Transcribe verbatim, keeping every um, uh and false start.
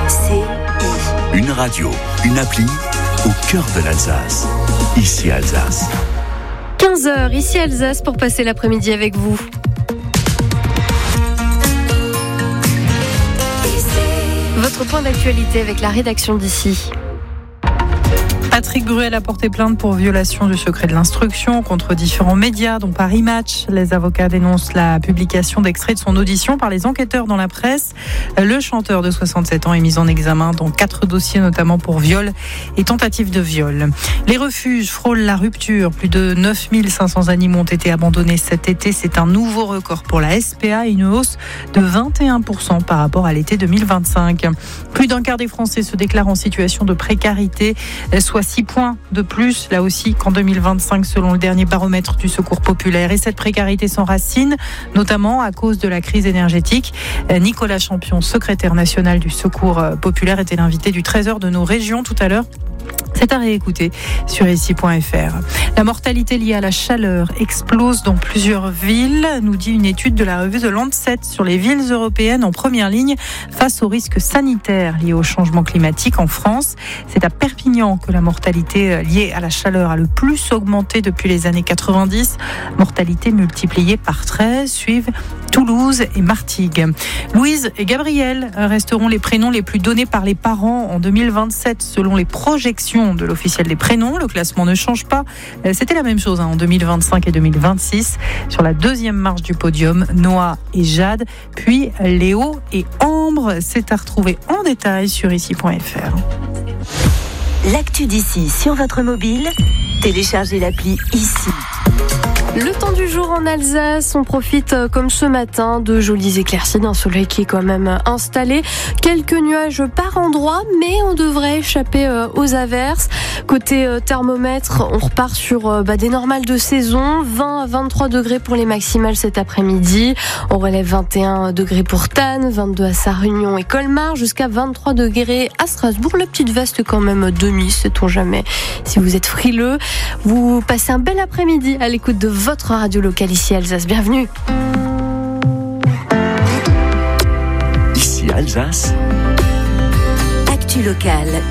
C I. Une radio, une appli au cœur de l'Alsace. Ici Alsace. quinze heures, ici Alsace, pour passer l'après-midi avec vous. Votre point d'actualité avec la rédaction d'ici. Patrick Gruel a porté plainte pour violation du secret de l'instruction contre différents médias, dont Paris Match. Les avocats dénoncent la publication d'extraits de son audition par les enquêteurs dans la presse. Le chanteur de soixante-sept ans est mis en examen dans quatre dossiers, notamment pour viol et tentative de viol. Les refuges frôlent la rupture. Plus de neuf mille cinq cents animaux ont été abandonnés cet été. C'est un nouveau record pour la S P A et une hausse de vingt et un pour cent par rapport à l'été deux mille vingt-cinq. Plus d'un quart des Français se déclarent en situation de précarité, soit six points de plus, là aussi, qu'en deux mille vingt-cinq, selon le dernier baromètre du Secours populaire. Et cette précarité s'enracine, notamment à cause de la crise énergétique. Nicolas Champion, secrétaire national du Secours populaire, était l'invité du treize heures de nos régions tout à l'heure. C'est à réécouter sur ici point f r. La mortalité liée à la chaleur explose dans plusieurs villes, nous dit une étude de la revue The Lancet sur les villes européennes en première ligne face aux risques sanitaires liés au changement climatique en France. C'est à Perpignan que la mortalité liée à la chaleur a le plus augmenté depuis les années quatre-vingt-dix. Mortalité multipliée par treize, suivent Toulouse et Martigues. Louise et Gabriel resteront les prénoms les plus donnés par les parents en deux mille vingt-sept selon les projections de l'officiel des prénoms. Le classement ne change pas. C'était la même chose hein, en deux mille vingt-cinq et deux mille vingt-six. Sur la deuxième marche du podium, Noah et Jade, puis Léo et Ambre. C'est à retrouver en détail sur ici point f r. L'actu d'ici sur votre mobile, téléchargez l'appli Ici. Le temps du jour en Alsace, on profite comme ce matin de jolies éclaircies, d'un soleil qui est quand même installé. Quelques nuages par endroits, mais on devrait échapper aux averses. Côté thermomètre, on repart sur bah, des normales de saison, vingt à vingt-trois degrés pour les maximales cet après-midi. On relève vingt et un degrés pour Thann, vingt-deux à Sarre-Union et Colmar, jusqu'à vingt-trois degrés à Strasbourg. La petite veste quand même demi, sait-on jamais. Si vous êtes frileux, vous passez un bel après-midi à l'écoute de votre radio locale ici Alsace. Bienvenue. Ici Alsace. Actu locale.